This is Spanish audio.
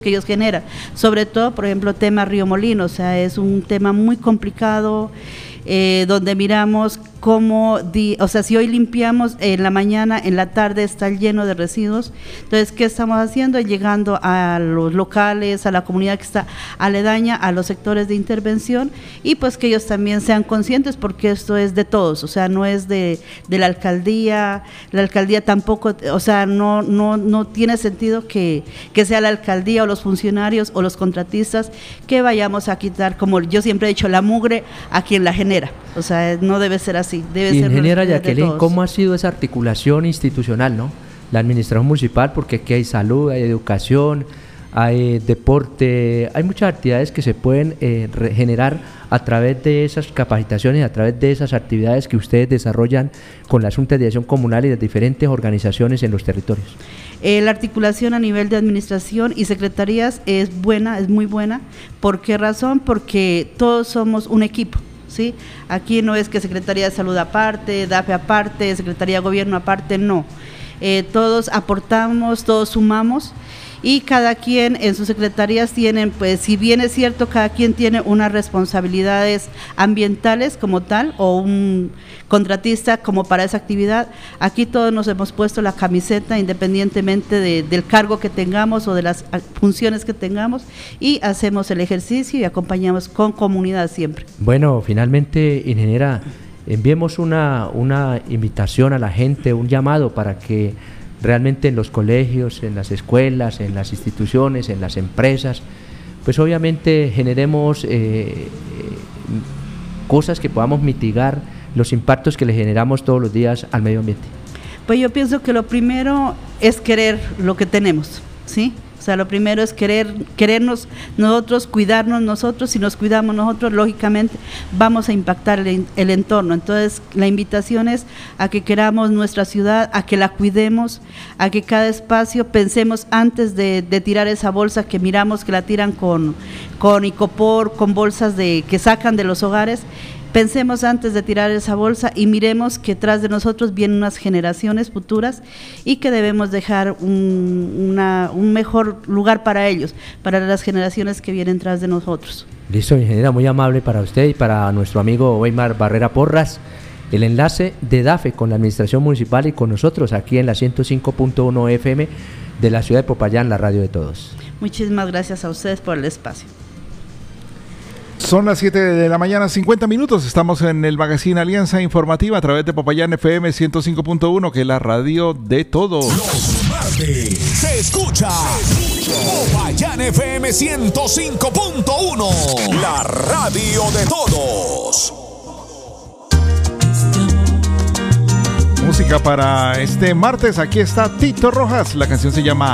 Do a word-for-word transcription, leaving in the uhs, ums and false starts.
que ellos generan, sobre todo, por ejemplo, tema Río Molino, o sea, es un tema muy complicado, eh, donde miramos cómo, di, o sea, si hoy limpiamos en la mañana, en la tarde está lleno de residuos, entonces, ¿qué estamos haciendo? Llegando a los locales, a la comunidad que está aledaña, a los sectores de intervención, y pues que ellos también sean conscientes, porque esto es de todos, o sea, no es de, de la alcaldía, la alcaldía tampoco, o sea, no, no, no tiene sentido que, que sea la alcaldía o los funcionarios o los contratistas que vayamos a quitar, como yo siempre he dicho, la mugre a quien la genera, o sea, no debe ser así. Debe Ingeniera Jacqueline, ¿cómo ha sido esa articulación institucional, no? La administración municipal, porque aquí hay salud, hay educación, hay deporte, hay muchas actividades que se pueden eh, generar a través de esas capacitaciones, a través de esas actividades que ustedes desarrollan con las juntas de dirección comunal y las diferentes organizaciones en los territorios. Eh, la articulación a nivel de administración y secretarías es buena, es muy buena. ¿Por qué razón? Porque todos somos un equipo. ¿Sí? Aquí no es que Secretaría de Salud aparte, D A F E aparte, Secretaría de Gobierno aparte, no. Eh, todos aportamos, todos sumamos, y cada quien en sus secretarías tienen, pues si bien es cierto, cada quien tiene unas responsabilidades ambientales como tal, o un contratista como para esa actividad, aquí todos nos hemos puesto la camiseta independientemente de, del cargo que tengamos o de las funciones que tengamos, y hacemos el ejercicio y acompañamos con comunidad siempre. Bueno, finalmente, ingeniera, enviemos una, una invitación a la gente, un llamado para que realmente en los colegios, en las escuelas, en las instituciones, en las empresas, pues obviamente generemos eh, cosas que podamos mitigar los impactos que le generamos todos los días al medio ambiente. Pues yo pienso que lo primero es querer lo que tenemos, ¿sí? O sea, lo primero es querer, querernos nosotros, cuidarnos nosotros. Si nos cuidamos nosotros, lógicamente vamos a impactar el, el entorno. Entonces, la invitación es a que queramos nuestra ciudad, a que la cuidemos, a que cada espacio pensemos antes de, de tirar esa bolsa que miramos que la tiran con, con icopor, con bolsas de, que sacan de los hogares. Pensemos antes de tirar esa bolsa y miremos que tras de nosotros vienen unas generaciones futuras y que debemos dejar un, una, un mejor lugar para ellos, para las generaciones que vienen tras de nosotros. Listo, ingeniera, muy amable para usted y para nuestro amigo Weimar Barrera Porras. El enlace de D A F E con la administración municipal y con nosotros aquí en la ciento cinco punto uno F M de la ciudad de Popayán, la radio de todos. Muchísimas gracias a ustedes por el espacio. Son las siete de la mañana, cincuenta minutos. Estamos en el magazine Alianza Informativa a través de Popayán F M ciento cinco punto uno, que es la radio de todos. Los martes se escucha Popayán F M ciento cinco punto uno, la radio de todos. Música para este martes. Aquí está Tito Rojas. La canción se llama